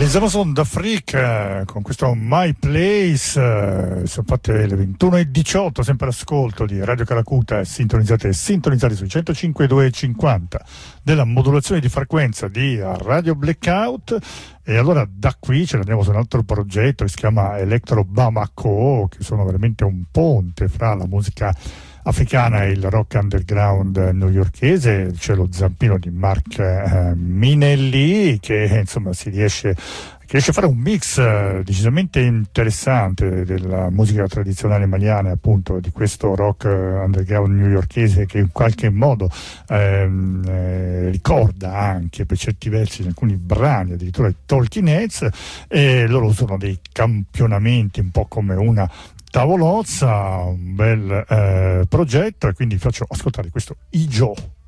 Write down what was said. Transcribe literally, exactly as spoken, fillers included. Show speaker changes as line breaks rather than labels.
Les Amazon d'Afrique con questo My Place, eh, sono fatte le ventuno e diciotto, sempre all'ascolto di Radio Caracuta, sintonizzate e sintonizzate sui centocinque virgola due e cinquanta della modulazione di frequenza di Radio Blackout. E allora da qui ce ne andiamo su un altro progetto che si chiama Electro Bamako, che sono veramente un ponte fra la musica africana e il rock underground newyorkese. C'è lo zampino di Mark eh, Minelli che insomma si riesce che riesce a fare un mix eh, decisamente interessante della musica tradizionale maliana, appunto di questo rock eh, underground newyorkese, che in qualche modo ehm, eh, ricorda anche per certi versi in alcuni brani addirittura i Talking Heads, e loro usano dei campionamenti un po' come una tavolozza, un bel eh, progetto, e quindi vi faccio ascoltare questo I Joe.